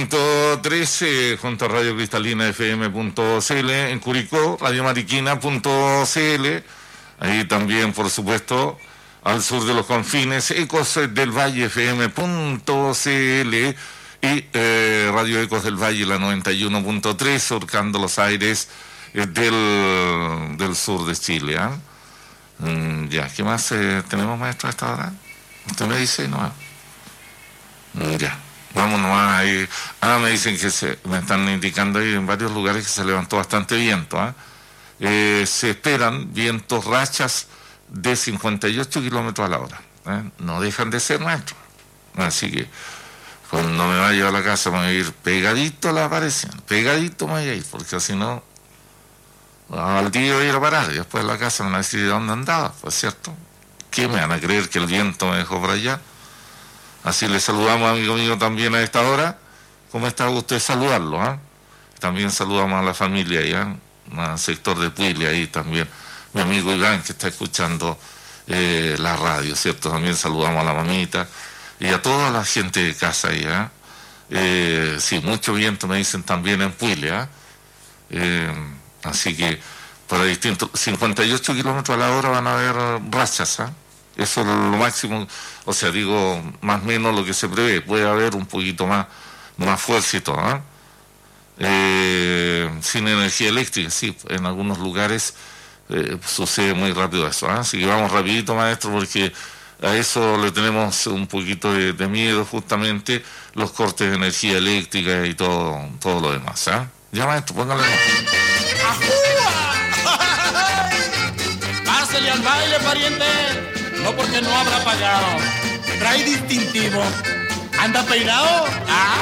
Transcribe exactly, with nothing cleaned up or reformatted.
trece junto a Radio Cristalina F M punto C L, en Curicó, Radio Mariquina punto C L, ahí también, por supuesto, al sur de los confines, Ecos del Valle F M punto C L y eh, Radio Ecos del Valle, la noventa y uno punto tres, surcando los aires eh, del, del sur de Chile. ¿eh? Mm, ya, ¿qué más eh, tenemos, maestro, a esta hora? ¿Usted me dice? No. Mm, ya. Vamos nomás ahí. Ah, me dicen que se, me están indicando ahí en varios lugares que se levantó bastante viento. ¿eh? Eh, se esperan vientos rachas de cincuenta y ocho kilómetros a la hora. ¿eh? No dejan de ser, maestro. Así que cuando me vaya a la casa me voy a ir pegadito a la aparición. Pegadito me voy a ir, porque si no, al día voy a ir a parar y después en la casa me van a decir de dónde andaba, pues cierto. ¿Qué me van a creer que el viento me dejó por allá? Así le saludamos, amigo mío, también a esta hora. ¿Cómo está usted? Saludarlo, ¿eh? También saludamos a la familia allá, al sector de Puile ahí también. Mi amigo Iván, que está escuchando eh, la radio, ¿cierto? También saludamos a la mamita y a toda la gente de casa allá. Eh, sí, mucho viento me dicen también en Puile, ¿eh? Eh, así que para distintos, cincuenta y ocho kilómetros a la hora van a haber rachas, ¿eh? Eso es lo máximo, o sea, digo, más o menos lo que se prevé. Puede haber un poquito más, más fuerza y todo, ¿eh? Eh, sin energía eléctrica, sí, en algunos lugares eh, sucede muy rápido eso, ¿eh? Así que vamos rapidito, maestro, porque a eso le tenemos un poquito de, de miedo, justamente, los cortes de energía eléctrica y todo, todo lo demás, ¿eh? Ya, maestro, póngale. Pásale al baile, pariente. No porque no habrá pagado. Trae distintivo. ¿Anda peinado? Ah.